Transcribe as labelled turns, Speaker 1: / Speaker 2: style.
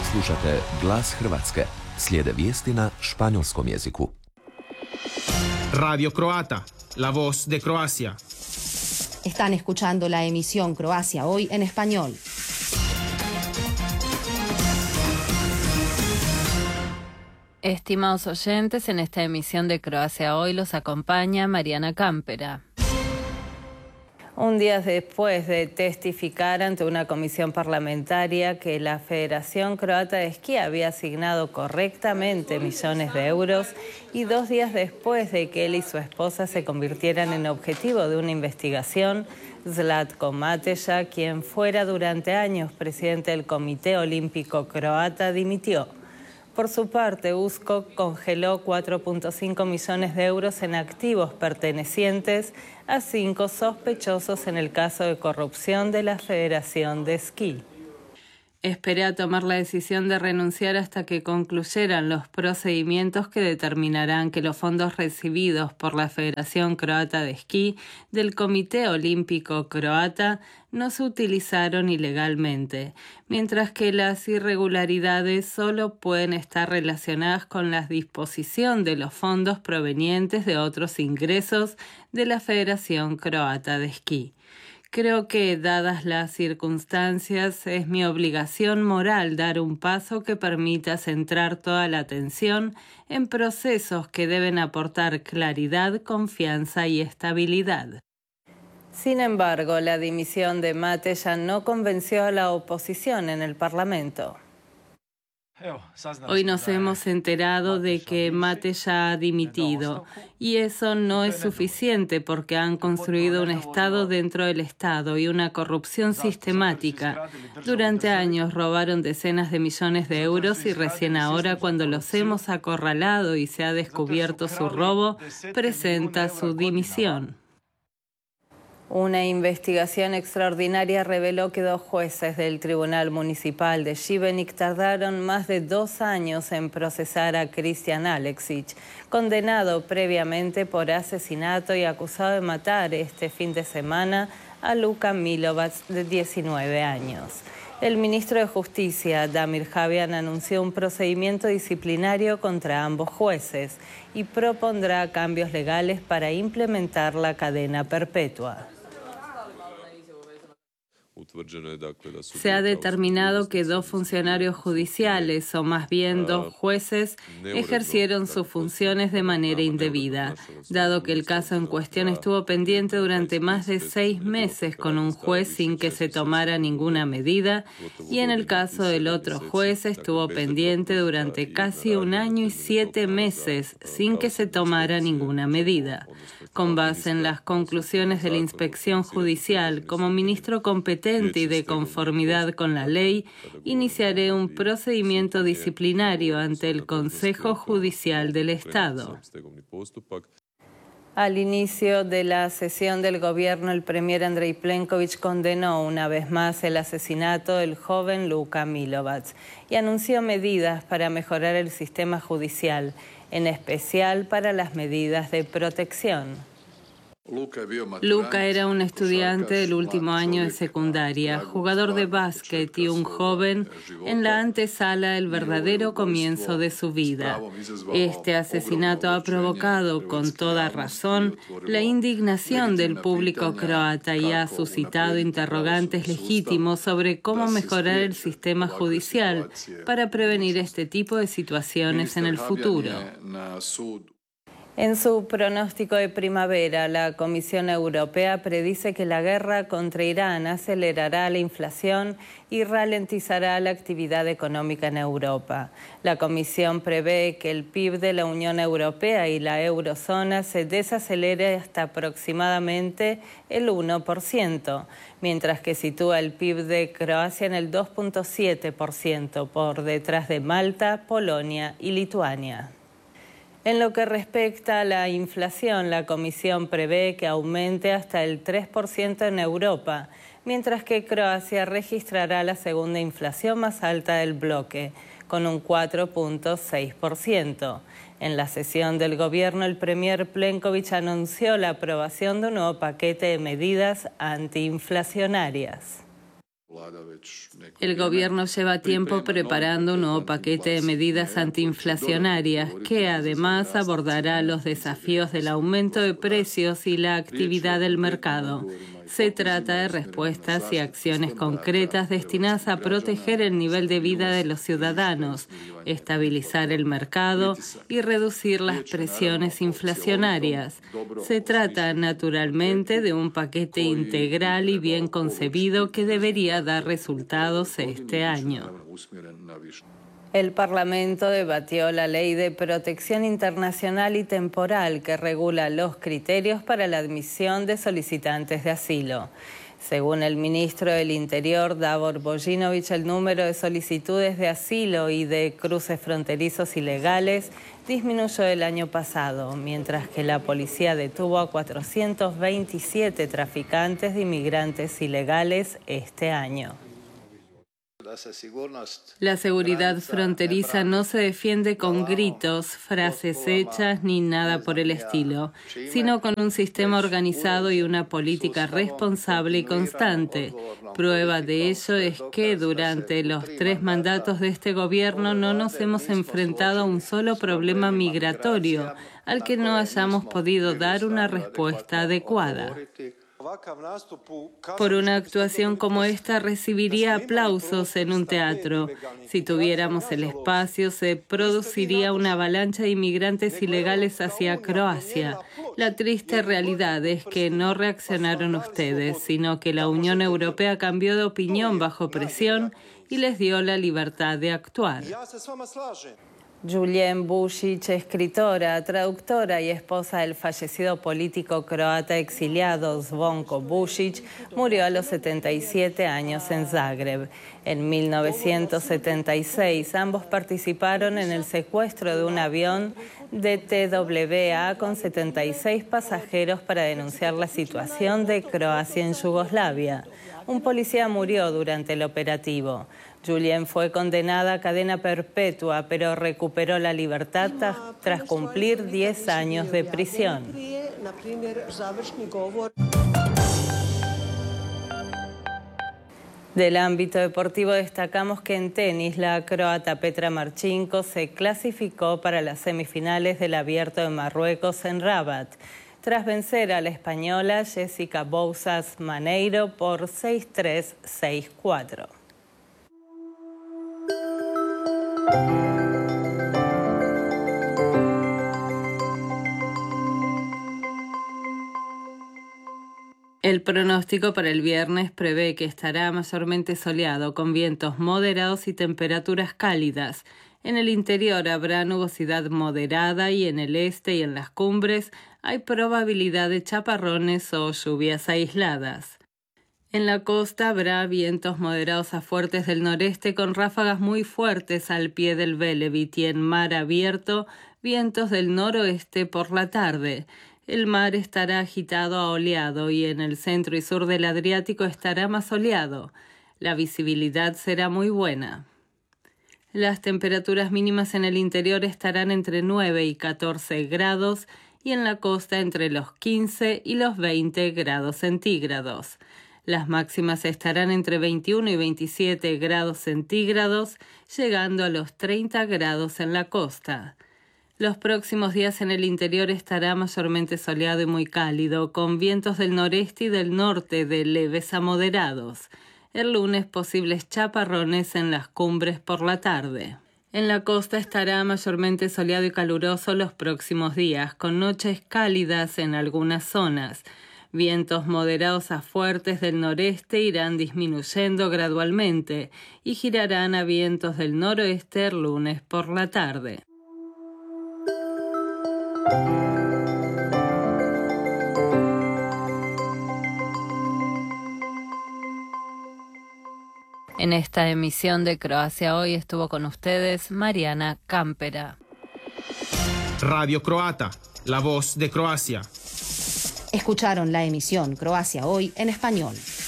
Speaker 1: Slušate Glas Hrvatske. Slijede vijesti na španjolskom jeziku.
Speaker 2: Radio Croata, la voz de Croacia.
Speaker 3: Están escuchando la emisión Croacia Hoy en español.
Speaker 4: Estimados oyentes, en esta emisión de Croacia Hoy los acompaña Mariana Cámpera. Un día después de testificar ante una comisión parlamentaria que la Federación Croata de Esquí había asignado correctamente millones de euros y 2 días después de que él y su esposa se convirtieran en objetivo de una investigación, Zlatko Mateja, quien fuera durante años presidente del Comité Olímpico Croata, dimitió. Por su parte, USKOK congeló 4.5 millones de euros en activos pertenecientes a 5 sospechosos en el caso de corrupción de la Federación de Esquí. Esperé a tomar la decisión de renunciar hasta que concluyeran los procedimientos que determinarán que los fondos recibidos por la Federación Croata de Esquí del Comité Olímpico Croata no se utilizaron ilegalmente, mientras que las irregularidades solo pueden estar relacionadas con la disposición de los fondos provenientes de otros ingresos de la Federación Croata de Esquí. Creo que, dadas las circunstancias, es mi obligación moral dar un paso que permita centrar toda la atención en procesos que deben aportar claridad, confianza y estabilidad. Sin embargo, la dimisión de Mateja no convenció a la oposición en el Parlamento. Hoy nos hemos enterado de que Mateja ha dimitido y eso no es suficiente porque han construido un Estado dentro del Estado y una corrupción sistemática. Durante años robaron decenas de millones de euros y recién ahora, cuando los hemos acorralado y se ha descubierto su robo, presenta su dimisión. Una investigación extraordinaria reveló que 2 jueces del Tribunal Municipal de Šibenik tardaron más de 2 años en procesar a Kristijan Aleksić, condenado previamente por asesinato y acusado de matar este fin de semana a Luka Milovac, de 19 años. El ministro de Justicia, Damir Habian, anunció un procedimiento disciplinario contra ambos jueces y propondrá cambios legales para implementar la cadena perpetua. Se ha determinado que 2 funcionarios judiciales, o más bien 2 jueces, ejercieron sus funciones de manera indebida, dado que el caso en cuestión estuvo pendiente durante más de 6 meses con un juez sin que se tomara ninguna medida, y en el caso del otro juez estuvo pendiente durante casi 1 año y 7 meses sin que se tomara ninguna medida. Con base en las conclusiones de la inspección judicial, como ministro competente y de conformidad con la ley, iniciaré un procedimiento disciplinario ante el Consejo Judicial del Estado. Al inicio de la sesión del gobierno, el premier Andrej Plenković condenó una vez más el asesinato del joven Luka Milovac y anunció medidas para mejorar el sistema judicial, en especial para las medidas de protección. Luka era un estudiante del último año de secundaria, jugador de básquet y un joven en la antesala del verdadero comienzo de su vida. Este asesinato ha provocado, con toda razón, la indignación del público croata y ha suscitado interrogantes legítimos sobre cómo mejorar el sistema judicial para prevenir este tipo de situaciones en el futuro. En su pronóstico de primavera, la Comisión Europea predice que la guerra contra Irán acelerará la inflación y ralentizará la actividad económica en Europa. La Comisión prevé que el PIB de la Unión Europea y la eurozona se desacelere hasta aproximadamente el 1%, mientras que sitúa el PIB de Croacia en el 2.7%, por detrás de Malta, Polonia y Lituania. En lo que respecta a la inflación, la Comisión prevé que aumente hasta el 3% en Europa, mientras que Croacia registrará la segunda inflación más alta del bloque, con un 4.6%. En la sesión del gobierno, el premier Plenković anunció la aprobación de un nuevo paquete de medidas antiinflacionarias. El gobierno lleva tiempo preparando un nuevo paquete de medidas antiinflacionarias que además abordará los desafíos del aumento de precios y la actividad del mercado. Se trata de respuestas y acciones concretas destinadas a proteger el nivel de vida de los ciudadanos, estabilizar el mercado y reducir las presiones inflacionarias. Se trata, naturalmente, de un paquete integral y bien concebido que debería dar resultados este año. El Parlamento debatió la Ley de Protección Internacional y Temporal que regula los criterios para la admisión de solicitantes de asilo. Según el ministro del Interior, Davor Božinović, el número de solicitudes de asilo y de cruces fronterizos ilegales disminuyó el año pasado, mientras que la policía detuvo a 427 traficantes de inmigrantes ilegales este año. La seguridad fronteriza no se defiende con gritos, frases hechas ni nada por el estilo, sino con un sistema organizado y una política responsable y constante. Prueba de ello es que durante los 3 mandatos de este gobierno no nos hemos enfrentado a un solo problema migratorio al que no hayamos podido dar una respuesta adecuada. Por una actuación como esta recibiría aplausos en un teatro. Si tuviéramos el espacio, se produciría una avalancha de inmigrantes ilegales hacia Croacia. La triste realidad es que no reaccionaron ustedes, sino que la Unión Europea cambió de opinión bajo presión y les dio la libertad de actuar. Julien Bušić, escritora, traductora y esposa del fallecido político croata exiliado Zvonko Bušić, murió a los 77 años en Zagreb. En 1976, ambos participaron en el secuestro de un avión de TWA con 76 pasajeros para denunciar la situación de Croacia en Yugoslavia. Un policía murió durante el operativo. Julien fue condenada a cadena perpetua, pero recuperó la libertad tras cumplir 10 años de prisión. Del ámbito deportivo destacamos que en tenis la croata Petra Marchenko se clasificó para las semifinales del Abierto de Marruecos en Rabat, tras vencer a la española Jessica Bouzas Maneiro por 6-3, 6-4. El pronóstico para el viernes prevé que estará mayormente soleado, con vientos moderados y temperaturas cálidas. En el interior habrá nubosidad moderada y en el este y en las cumbres hay probabilidad de chaparrones o lluvias aisladas. En la costa habrá vientos moderados a fuertes del noreste con ráfagas muy fuertes al pie del Velebit y en mar abierto vientos del noroeste por la tarde. El mar estará agitado a oleado y en el centro y sur del Adriático estará más soleado. La visibilidad será muy buena. Las temperaturas mínimas en el interior estarán entre 9 y 14 grados y en la costa entre los 15 y los 20 grados centígrados. Las máximas estarán entre 21 y 27 grados centígrados, llegando a los 30 grados en la costa. Los próximos días en el interior estará mayormente soleado y muy cálido, con vientos del noreste y del norte de leves a moderados. El lunes posibles chaparrones en las cumbres por la tarde. En la costa estará mayormente soleado y caluroso los próximos días, con noches cálidas en algunas zonas. Vientos moderados a fuertes del noreste irán disminuyendo gradualmente y girarán a vientos del noroeste el lunes por la tarde. En esta emisión de Croacia Hoy estuvo con ustedes Mariana Campera.
Speaker 2: Radio Croata, la voz de Croacia.
Speaker 3: Escucharon la emisión Croacia Hoy en español.